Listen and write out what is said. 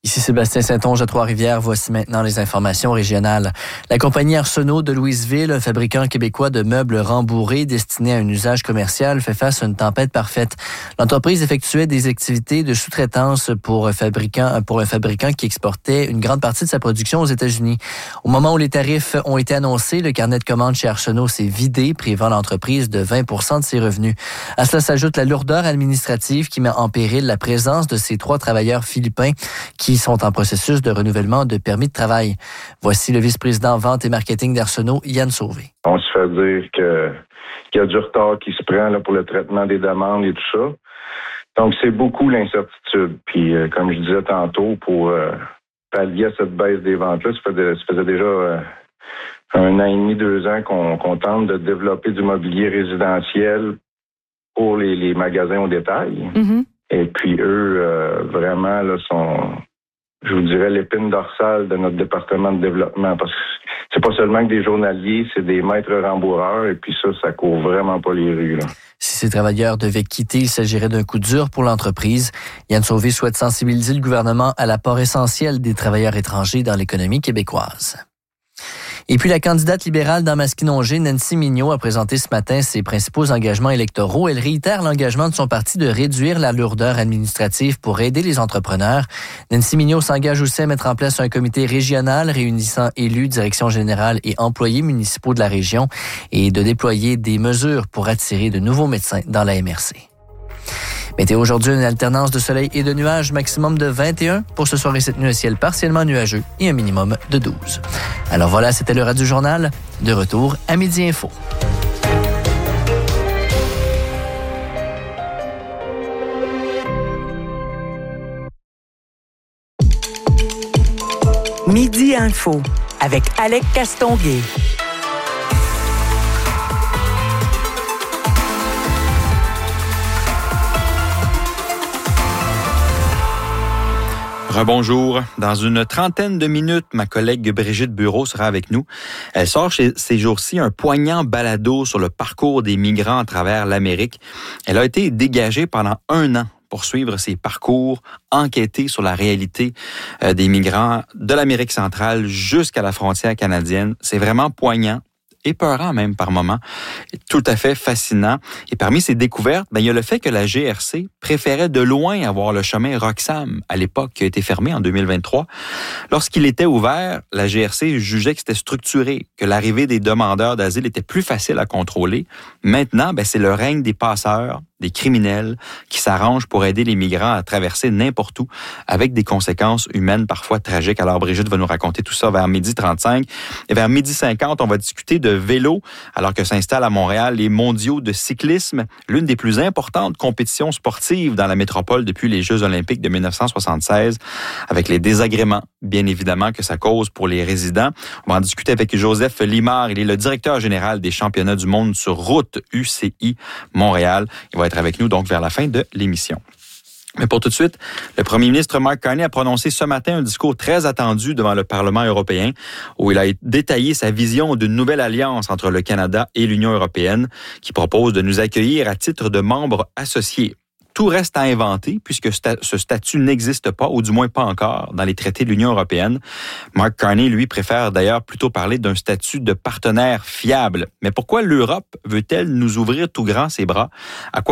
Ici Sébastien Saint-Onge à Trois-Rivières. Voici maintenant les informations régionales. La compagnie Arsenault de Louisville, un fabricant québécois de meubles rembourrés destinés à un usage commercial, fait face à une tempête parfaite. L'entreprise effectuait des activités de sous-traitance pour un fabricant qui exportait une grande partie de sa production aux États-Unis. Au moment où les tarifs ont été annoncés, le carnet de commandes chez Arsenault s'est vidé, privant l'entreprise de 20% de ses revenus. À cela s'ajoute la lourdeur administrative qui met en péril la présence de ces 3 travailleurs philippins qui sont en processus de renouvellement de permis de travail. Voici le vice-président vente et marketing d'Arsenault, Yann Sauvé. On se fait dire qu'il y a du retard qui se prend là, pour le traitement des demandes et tout ça. Donc, c'est beaucoup l'incertitude. Puis, comme je disais tantôt, pour pallier à cette baisse des ventes-là, ça faisait déjà 1 an et demi, 2 ans qu'on tente de développer du mobilier résidentiel pour les magasins au détail. Mm-hmm. Et puis, eux, vraiment, là, sont... je vous dirais, l'épine dorsale de notre département de développement. Parce que c'est pas seulement que des journaliers, c'est des maîtres rembourreurs. Et puis ça court vraiment pas les rues, là. Si ces travailleurs devaient quitter, il s'agirait d'un coup dur pour l'entreprise. Yann Sauvé souhaite sensibiliser le gouvernement à l'apport essentiel des travailleurs étrangers dans l'économie québécoise. Et puis, la candidate libérale dans Maskinongé, Nancy Mignot, a présenté ce matin ses principaux engagements électoraux. Elle réitère l'engagement de son parti de réduire la lourdeur administrative pour aider les entrepreneurs. Nancy Mignot s'engage aussi à mettre en place un comité régional réunissant élus, direction générale et employés municipaux de la région et de déployer des mesures pour attirer de nouveaux médecins dans la MRC. Météo aujourd'hui, une alternance de soleil et de nuages, maximum de 21. Pour ce soir et cette nuit, un ciel partiellement nuageux et un minimum de 12. Alors voilà, c'était le Radio Journal. De retour à Midi Info. Midi Info avec Alec Castonguay. Rebonjour. Dans une trentaine de minutes, ma collègue Brigitte Bureau sera avec nous. Elle sort ces jours-ci un poignant balado sur le parcours des migrants à travers l'Amérique. Elle a été dégagée pendant 1 an pour suivre ses parcours, enquêter sur la réalité des migrants de l'Amérique centrale jusqu'à la frontière canadienne. C'est vraiment poignant. Épeurant même par moments, tout à fait fascinant. Et parmi ces découvertes, il y a le fait que la GRC préférait de loin avoir le chemin Roxham, à l'époque, qui a été fermé en 2023. Lorsqu'il était ouvert, la GRC jugeait que c'était structuré, que l'arrivée des demandeurs d'asile était plus facile à contrôler. Maintenant, c'est le règne des passeurs, des criminels qui s'arrangent pour aider les migrants à traverser n'importe où avec des conséquences humaines parfois tragiques. Alors Brigitte va nous raconter tout ça vers 12h35. Et vers 12h50, on va discuter de vélo alors que s'installent à Montréal les mondiaux de cyclisme, l'une des plus importantes compétitions sportives dans la métropole depuis les Jeux olympiques de 1976, avec les désagréments, bien évidemment, que ça cause pour les résidents. On va en discuter avec Joseph Limard. Il est le directeur général des championnats du monde sur route UCI Montréal. Il va être avec nous donc vers la fin de l'émission. Mais pour tout de suite, le premier ministre Mark Carney a prononcé ce matin un discours très attendu devant le Parlement européen où il a détaillé sa vision d'une nouvelle alliance entre le Canada et l'Union européenne qui propose de nous accueillir à titre de membres associés. Tout reste à inventer puisque ce statut n'existe pas, ou du moins pas encore, dans les traités de l'Union européenne. Mark Carney, lui, préfère d'ailleurs plutôt parler d'un statut de partenaire fiable. Mais pourquoi l'Europe veut-elle nous ouvrir tout grand ses bras? À quoi